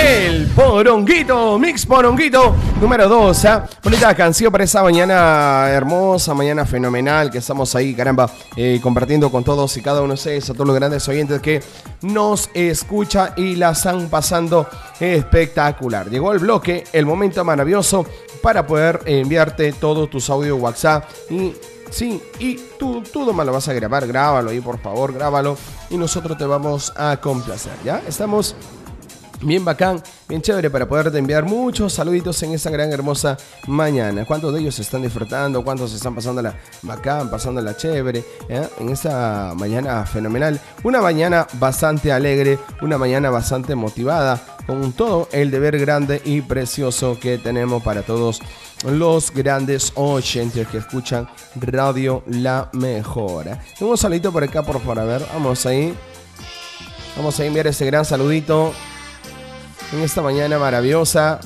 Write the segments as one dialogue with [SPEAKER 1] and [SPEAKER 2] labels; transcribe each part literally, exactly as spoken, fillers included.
[SPEAKER 1] El Poronguito, Mix Poronguito número dos, ¿eh? Bonita canción para esa mañana hermosa, mañana fenomenal que estamos ahí, caramba, eh, compartiendo con todos y cada uno de ustedes, a todos los grandes oyentes que nos escucha y la están pasando espectacular. Llegó el bloque, el momento maravilloso para poder enviarte todos tus audios WhatsApp y... Sí, y tú, tú nomás lo vas a grabar, grábalo ahí, por favor, grábalo y nosotros te vamos a complacer, ¿ya? Estamos bien bacán, bien chévere para poderte enviar muchos saluditos en esta gran hermosa mañana. ¿Cuántos de ellos están disfrutando? ¿Cuántos están pasándola bacán, pasándola chévere? ¿Eh? En esta mañana fenomenal, una mañana bastante alegre, una mañana bastante motivada, con todo el deber grande y precioso que tenemos para todos los grandes oyentes que escuchan Radio La Mejora. Un saludito por acá, por favor, a ver, vamos ahí. Vamos a enviar ese gran saludito en esta mañana maravillosa.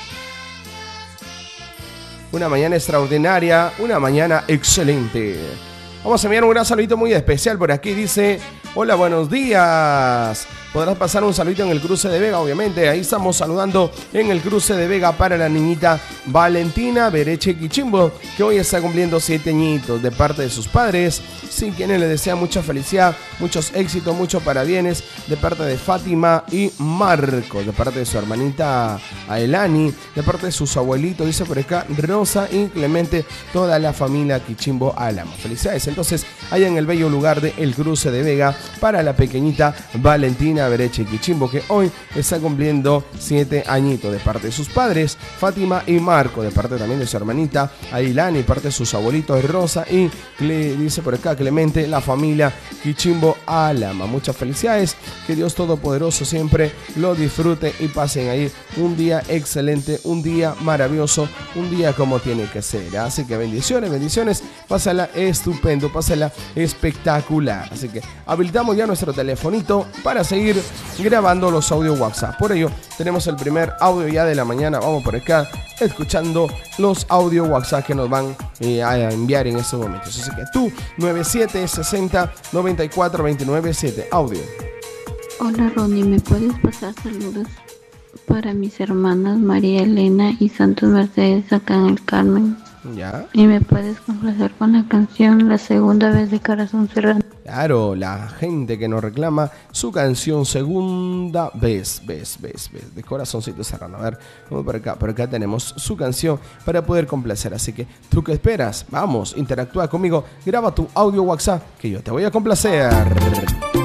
[SPEAKER 1] Una mañana extraordinaria, una mañana excelente. Vamos a enviar un gran saludito muy especial por aquí. Dice, hola, buenos días. Podrás pasar un saludito en el cruce de Vega, obviamente. Ahí estamos saludando en el cruce de Vega para la niñita Valentina Bereche Quichimbo, que hoy está cumpliendo siete añitos, de parte de sus padres. Sí, quienes le desean mucha felicidad, muchos éxitos, muchos parabienes, de parte de Fátima y Marco, de parte de su hermanita Aelani, de parte de sus abuelitos, dice por acá, Rosa y Clemente, toda la familia Quichimbo Álamo. Felicidades entonces allá en el bello lugar de el cruce de Vega para la pequeñita Valentina Bereche Quichimbo, que hoy está cumpliendo siete añitos, de parte de sus padres Fátima y Marco, de parte también de su hermanita Ailani, parte de sus abuelitos Rosa y le dice por acá Clemente, la familia Quichimbo Álamo. Muchas felicidades, que Dios Todopoderoso siempre lo disfrute y pasen ahí un día excelente, un día maravilloso, un día como tiene que ser. Así que bendiciones, bendiciones, pásala estupendo, pásala espectacular. Así que habilitamos ya nuestro telefonito para seguir grabando los audios WhatsApp. Por ello tenemos el primer audio ya de la mañana. Vamos por acá escuchando los audios WhatsApp que nos van eh, a enviar en estos momentos. Así que tú, nueve siete sesenta noventa y cuatro veintinueve siete, audio.
[SPEAKER 2] Hola Ronnie, ¿me puedes pasar saludos para mis hermanas María Elena y Santos Mercedes acá en el Carmen?
[SPEAKER 1] Ya.
[SPEAKER 2] Y me puedes complacer con la canción La Segunda Vez de Corazón Serrano.
[SPEAKER 1] Claro, la gente que nos reclama su canción Segunda Vez, vez, vez, vez, de Corazoncito Serrano. A ver, vamos por acá, por acá tenemos su canción para poder complacer. Así que, ¿tú qué esperas? Vamos, interactúa conmigo, graba tu audio WhatsApp que yo te voy a complacer.